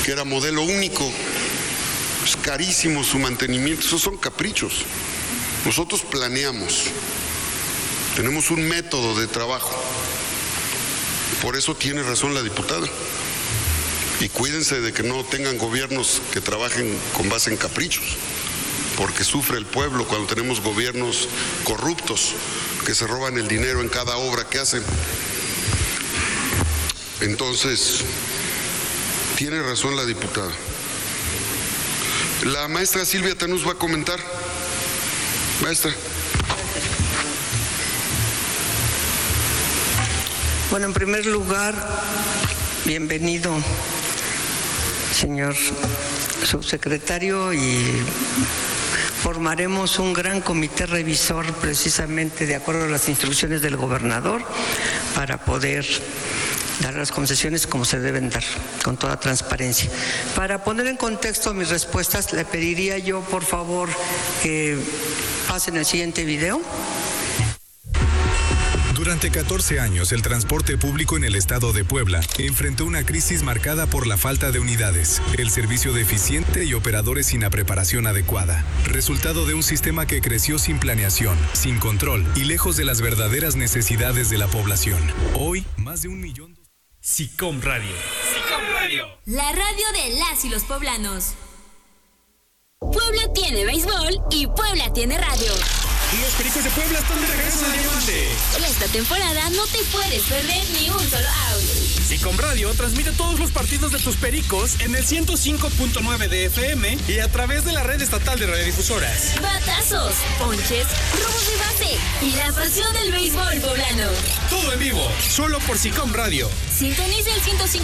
que era modelo único. Es carísimo su mantenimiento, esos son caprichos. Nosotros planeamos, tenemos un método de trabajo. Por eso tiene razón la diputada. Y cuídense de que no tengan gobiernos que trabajen con base en caprichos, porque sufre el pueblo cuando tenemos gobiernos corruptos que se roban el dinero en cada obra que hacen. Entonces, tiene razón la diputada. La maestra Silvia Tanús va a comentar. Maestra. Bueno, en primer lugar, bienvenido, señor subsecretario, y formaremos un gran comité revisor precisamente de acuerdo a las instrucciones del gobernador para poder dar las concesiones como se deben dar, con toda transparencia. Para poner en contexto mis respuestas, le pediría yo, por favor, que pasen el siguiente video. Durante 14 años, el transporte público en el estado de Puebla enfrentó una crisis marcada por la falta de unidades, el servicio deficiente y operadores sin la preparación adecuada, resultado de un sistema que creció sin planeación, sin control y lejos de las verdaderas necesidades de la población. Hoy, más de 1 millón... SICOM Radio. SICOM Radio. La radio de las y los poblanos. Puebla tiene béisbol y Puebla tiene radio. Y los Pericos de Puebla están de regreso en el diamante. Esta temporada no te puedes perder ni un solo out. SICOM Radio transmite todos los partidos de tus Pericos en el 105.9 de FM y a través de la red estatal de radiodifusoras. Batazos, ponches, robos de base y la pasión del béisbol poblano. Todo en vivo, solo por SICOM Radio. Sintoniza el 105.9